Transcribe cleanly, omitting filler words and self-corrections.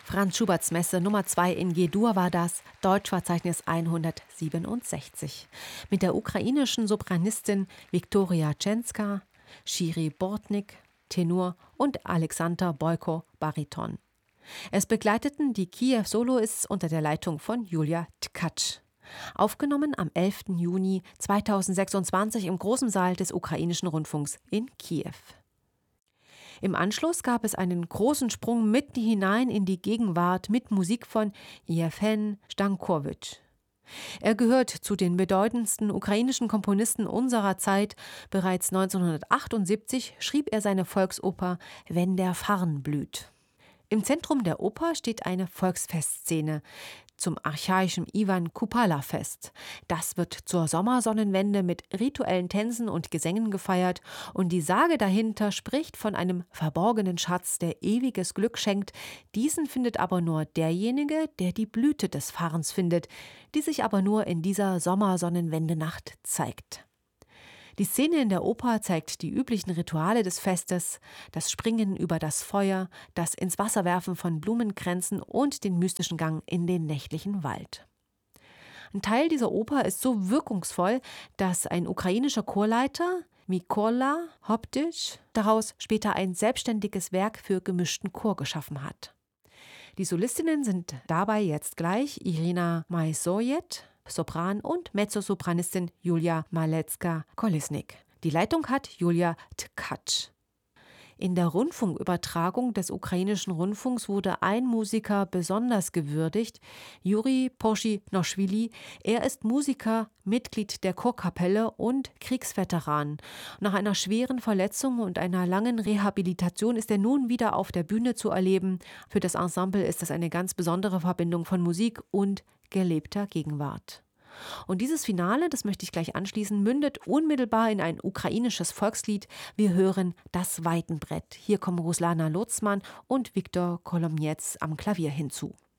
Franz Schuberts Messe Nummer 2 in G-Dur war das, Deutschverzeichnis 167. Mit der ukrainischen Sopranistin Viktoria Tschenska, Shiri Bortnik, Tenor und Alexander Boyko, Bariton. Es begleiteten die Kiew Soloists unter der Leitung von Julia Tkacz. Aufgenommen am 11. Juni 2026 im Großen Saal des Ukrainischen Rundfunks in Kiew. Im Anschluss gab es einen großen Sprung mitten hinein in die Gegenwart mit Musik von Jewgen Stankovic. Er gehört zu den bedeutendsten ukrainischen Komponisten unserer Zeit. Bereits 1978 schrieb er seine Volksoper »Wenn der Farn blüht«. Im Zentrum der Oper steht eine Volksfestszene zum archaischen Iwan Kupala-Fest. Das wird zur Sommersonnenwende mit rituellen Tänzen und Gesängen gefeiert und die Sage dahinter spricht von einem verborgenen Schatz, der ewiges Glück schenkt. Diesen findet aber nur derjenige, der die Blüte des Farns findet, die sich aber nur in dieser Sommersonnenwendenacht zeigt. Die Szene in der Oper zeigt die üblichen Rituale des Festes, das Springen über das Feuer, das ins Wasser werfen von Blumenkränzen und den mystischen Gang in den nächtlichen Wald. Ein Teil dieser Oper ist so wirkungsvoll, dass ein ukrainischer Chorleiter, Mykola Hoptisch, daraus später ein selbstständiges Werk für gemischten Chor geschaffen hat. Die Solistinnen sind dabei jetzt gleich Irina Maisojet, Sopran und Mezzosopranistin Julia Malecka-Kolesnik. Die Leitung hat Julia Tkacz. In der Rundfunkübertragung des ukrainischen Rundfunks wurde ein Musiker besonders gewürdigt, Juri Poschinoschwili. Er ist Musiker, Mitglied der Chorkapelle und Kriegsveteran. Nach einer schweren Verletzung und einer langen Rehabilitation ist er nun wieder auf der Bühne zu erleben. Für das Ensemble ist das eine ganz besondere Verbindung von Musik und gelebter Gegenwart. Und dieses Finale, das möchte ich gleich anschließen, mündet unmittelbar in ein ukrainisches Volkslied. Wir hören Das Weitenbrett. Hier kommen Ruslana Lotzmann und Viktor Kolomnetz am Klavier hinzu.